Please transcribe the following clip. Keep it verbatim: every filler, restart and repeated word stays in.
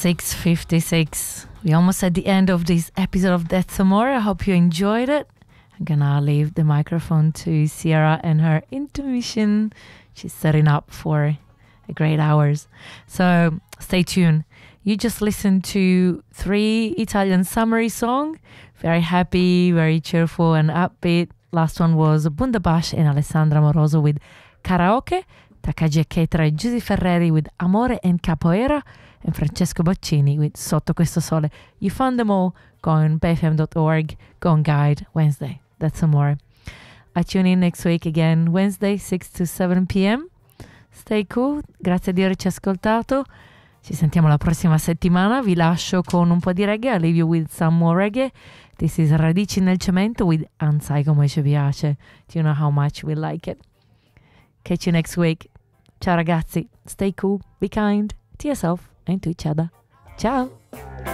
six fifty-six. We're almost at the end of this episode of That's Amore. I hope you enjoyed it. I'm gonna leave the microphone to Sierra and her intermission. She's setting up for a great hours. So stay tuned. You just listened to three Italian summery songs. Very happy, very cheerful and upbeat. Last one was Bundabash and Alessandra Moroso with Karaoke, Takagi Ketra and Giusy Ferreri with Amore and Capoeira, and Francesco Baccini with Sotto Questo Sole. You found them all. Go on bay f m dot org, go on Guide, Wednesday. That's Amore. I tune in next week again, Wednesday, six to seven p.m. Stay cool, grazie di averci ascoltato. Ci sentiamo la prossima settimana. Vi lascio con un po' di reggae. I leave you with some more reggae. This is Radici nel Cemento with Ansai come ci piace. Do you know how much we like it? Catch you next week. Ciao ragazzi. Stay cool, be kind to yourself and to each other. Ciao.